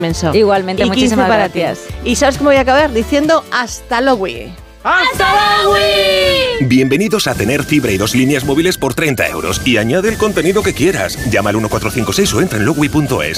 inmenso. Igualmente, y muchísimas 15 para gracias. ti. ¿Y sabes cómo voy a acabar? Diciendo hasta luego. ¡Hasta luego! Bienvenidos a tener fibra y 2 líneas móviles por 30 euros y añade el contenido que quieras. Llama al 1456 o entra en logwi.es.